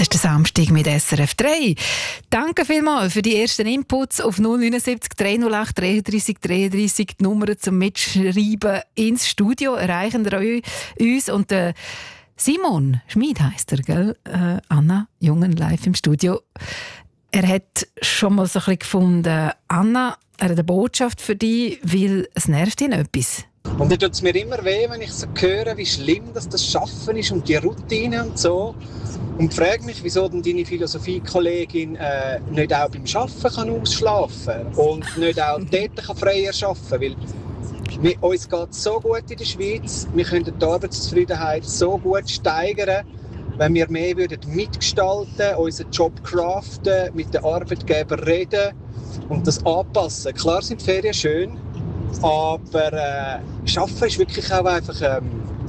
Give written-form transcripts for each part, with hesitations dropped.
Das ist der Samstag mit SRF 3. Danke vielmals für die ersten Inputs auf 079 308 33 33. Die Nummer zum Mitschreiben ins Studio erreichen ihr uns. Und Simon Schmid heisst er, gell? Anna Jungen live im Studio. Er hat schon mal so ein bisschen gefunden, Anna, er hat eine Botschaft für dich, weil es nervt ihn etwas. Und dann tut es mir immer weh, wenn ich so höre, wie schlimm das Schaffen ist und die Routine und so. Und frage mich, wieso denn deine Philosophiekollegin nicht auch beim Arbeiten ausschlafen kann und nicht auch dort freier arbeiten kann. Weil uns geht es so gut in der Schweiz, wir können die Arbeitszufriedenheit so gut steigern, wenn wir mehr mitgestalten würden, unseren Job craften, mit den Arbeitgebern reden und das anpassen. Klar sind Ferien schön, aber Arbeiten ist wirklich auch einfach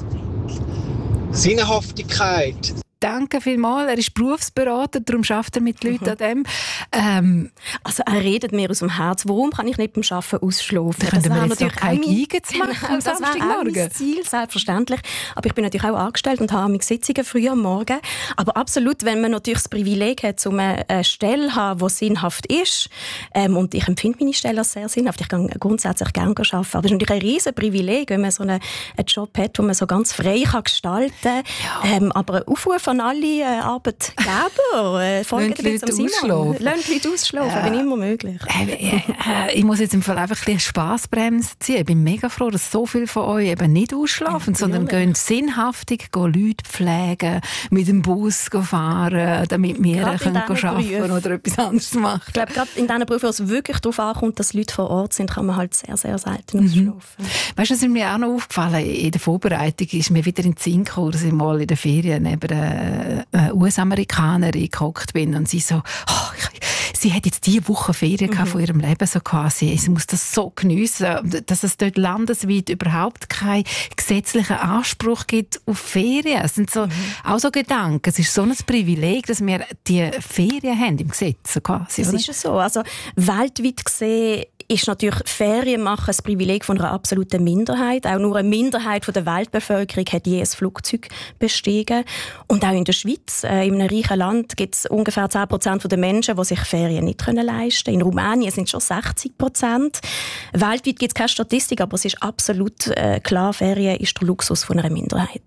Sinnhaftigkeit. Danke vielmals. Er ist Berufsberater, darum arbeitet er mit Leuten an dem. Also er redet mir aus dem Herz. Warum kann ich nicht beim Arbeiten ausschlafen? Das wäre natürlich auch Eigen machen am Samstagmorgen. Das wäre Ziel, selbstverständlich. Aber ich bin natürlich auch angestellt und habe meine Sitzungen früh am Morgen. Aber absolut, wenn man natürlich das Privileg hat, um eine Stelle zu haben, die sinnhaft ist, und ich empfinde meine Stelle als sehr sinnhaft, ich kann grundsätzlich gerne arbeiten, aber es ist natürlich ein riesen Privileg, wenn man so einen Job hat, wo man so ganz frei gestalten kann. Ja. Aber Aufruf an alle Arbeitgeber, folgen die Leute ausschlafen. Lasst die Leute ausschlafen, wenn immer möglich. Ich muss jetzt im Fall einfach eine Spassbremse ziehen. Ich bin mega froh, dass so viele von euch eben nicht ausschlafen, sondern gehen sinnhaftig Leute pflegen, mit dem Bus fahren, damit wir arbeiten oder etwas anderes machen. Ich glaube, gerade in diesen Berufen, wo es wirklich darauf ankommt, dass Leute vor Ort sind, kann man halt sehr, sehr selten ausschlafen. Weißt du, was mir auch noch aufgefallen in der Vorbereitung ist, mir wieder in den Sinn gekommen, dass ich mal in der Ferien neben US-Amerikanerin gehockt bin und sie so, sie hat jetzt diese Woche Ferien von ihrem Leben so quasi. Sie muss das so geniessen, dass es dort landesweit überhaupt keinen gesetzlichen Anspruch gibt auf Ferien. Es sind so, auch so Gedanken. Es ist so ein Privileg, dass wir die Ferien haben im Gesetz so quasi. Das ist ja so. Also weltweit gesehen ist natürlich Ferien machen das Privileg von einer absoluten Minderheit. Auch nur eine Minderheit von der Weltbevölkerung hat je ein Flugzeug bestiegen. Und auch in der Schweiz, in einem reichen Land, gibt es ungefähr 10% der Menschen, die sich Ferien nicht leisten können. In Rumänien sind es schon 60%. Weltweit gibt es keine Statistik, aber es ist absolut klar, Ferien ist der Luxus von einer Minderheit.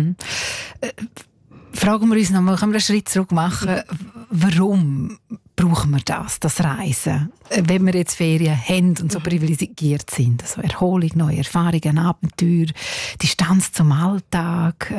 Fragen wir uns noch mal, können wir einen Schritt zurück machen? Warum brauchen wir das Reisen? Wenn wir jetzt Ferien haben und so privilegiert sind, also Erholung, neue Erfahrungen, Abenteuer, Distanz zum Alltag.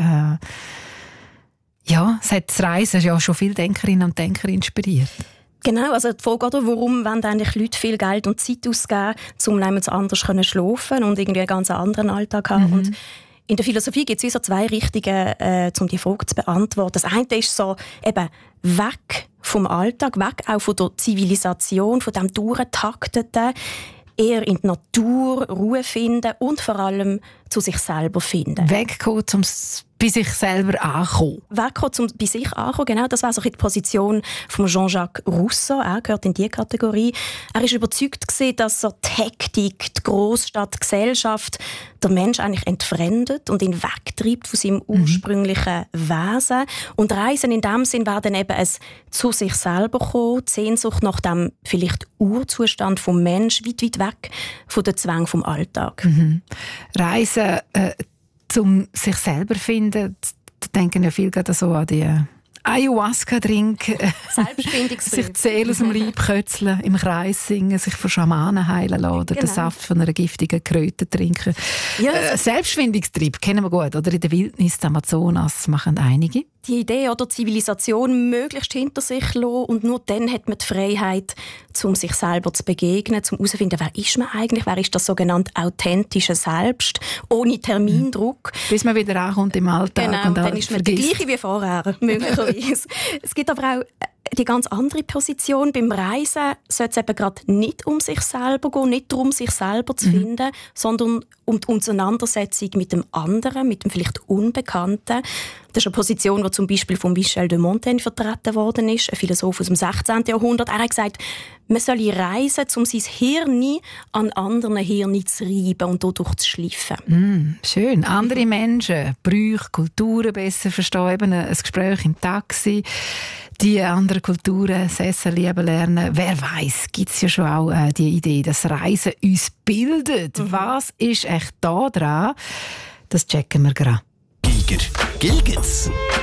Es hat das Reisen ja schon viele Denkerinnen und Denker inspiriert. Genau, also die Frage, warum wollen eigentlich Leute viel Geld und Zeit ausgeben, um jemand anders schlafen und irgendwie einen ganz anderen Alltag haben. Und in der Philosophie gibt es so zwei Richtungen, um die Frage zu beantworten. Das eine ist so, eben weg vom Alltag, weg auch von der Zivilisation, von dem Durchtakteten, eher in die Natur Ruhe finden und vor allem zu sich selber finden. Wegkommen, um bei sich selber ankommen. Wegkommen, um bei sich ankommen, genau. Das war so die Position von Jean-Jacques Rousseau. Er gehört in diese Kategorie. Er war überzeugt, dass so die Hektik, die Grossstadt, die Gesellschaft der Mensch eigentlich entfremdet und ihn wegtreibt von seinem ursprünglichen Wesen. Und Reisen in dem Sinn war dann eben ein zu sich selber kommen, die Sehnsucht nach dem vielleicht Urzustand vom Mensch, weit, weit weg von den Zwängen vom Alltag. Reisen, um sich selber zu finden, da denken ja viele gerade so an die Ayahuasca-Trink, sich die Seele aus dem Leib kötzeln, im Kreis singen, sich von Schamanen heilen lassen oder den Saft von einer giftigen Kröte trinken. Ja. Selbstfindungstrieb kennen wir gut, oder? In der Wildnis des Amazonas machen einige. Die Idee oder Zivilisation möglichst hinter sich lassen und nur dann hat man die Freiheit, um sich selber zu begegnen, um herauszufinden, wer ist man eigentlich, wer ist das sogenannte authentische Selbst, ohne Termindruck. Bis man wieder ankommt im Alltag. Genau, und dann ist man der gleiche wie vorher, möglicherweise. Es gibt aber auch die ganz andere Position. Beim Reisen sollte es eben gerade nicht um sich selber gehen, nicht darum, sich selber zu finden, sondern um die Auseinandersetzung mit dem anderen, mit dem vielleicht Unbekannten. Das ist eine Position, die zum Beispiel von Michel de Montaigne vertreten worden ist, ein Philosoph aus dem 16. Jahrhundert. Er hat gesagt, man solle reisen, um sein Hirn an anderen Hirnen zu reiben und dadurch zu schleifen. Schön. Andere Menschen, Brüche, Kulturen besser verstehen. Eben ein Gespräch im Taxi. Die anderen Kulturen Essen lieben lernen. Wer weiß, gibt es ja schon auch die Idee, dass Reisen uns bildet. Was ist echt da dran? Das checken wir gerade. Gilgit's.